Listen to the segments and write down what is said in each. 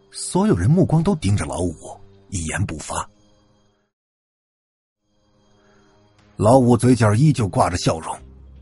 所有人目光都盯着老五，一言不发。老五嘴角依旧挂着笑容。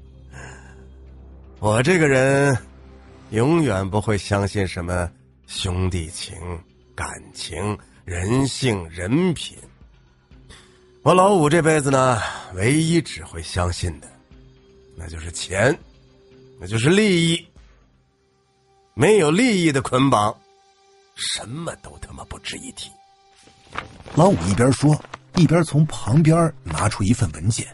我这个人永远不会相信什么兄弟情、感情、人性、人品。我老五这辈子呢，唯一只会相信的，那就是钱，那就是利益。没有利益的捆绑，什么都他妈不值一提。 老五一边说，一边从旁边拿出一份文件。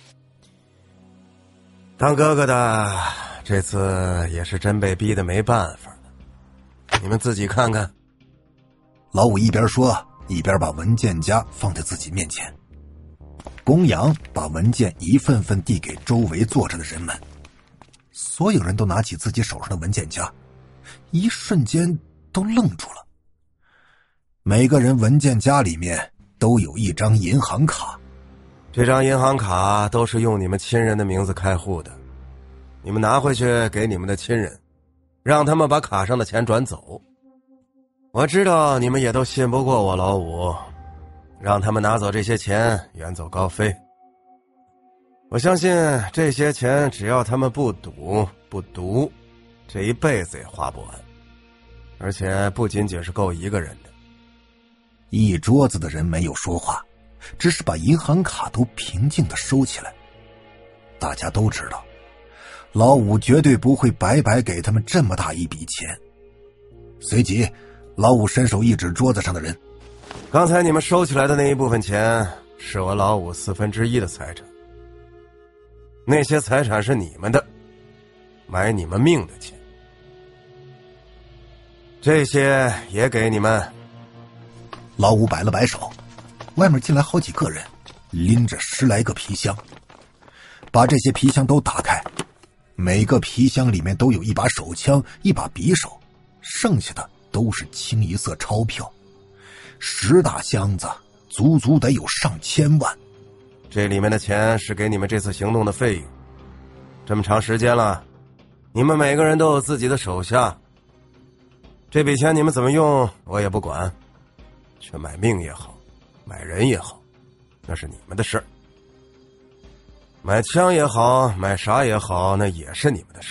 当哥哥的这次也是真被逼得没办法了，你们自己看看。 老五一边说，一边把文件夹放在自己面前。公羊把文件一份份递给周围坐着的人们，所有人都拿起自己手上的文件夹，一瞬间都愣住了。每个人文件夹里面都有一张银行卡， 这张银行卡都是用你们亲人的名字开户的，你们拿回去给你们的亲人，让他们把卡上的钱转走。我知道你们也都信不过我老五，让他们拿走这些钱远走高飞。我相信这些钱只要他们不赌不毒，这一辈子也花不完，而且不仅仅是够一个人的。 一桌子的人没有说话，只是把银行卡都平静地收起来。大家都知道，老五绝对不会白白给他们这么大一笔钱。随即，老五伸手一指桌子上的人：“ 刚才你们收起来的那一部分钱，是我老五1/4的财产。那些财产是你们的，买你们命的钱。这些也给你们。” 老五摆了摆手，外面进来好几个人，拎着10来个皮箱，把这些皮箱都打开，每个皮箱里面都有一把手枪，一把匕首，剩下的都是清一色钞票，10大箱子足足得有上千万。 这里面的钱是给你们这次行动的费用，这么长时间了，你们每个人都有自己的手下，这笔钱你们怎么用我也不管，却买命也好，买人也好，那是你们的事儿。买枪也好，买啥也好，那也是你们的事儿。